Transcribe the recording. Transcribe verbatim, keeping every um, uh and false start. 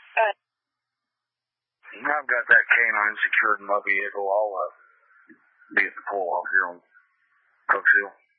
Uh, I've got that canine secured in my vehicle. I'll uh, be at the pull-off here on Cooksville.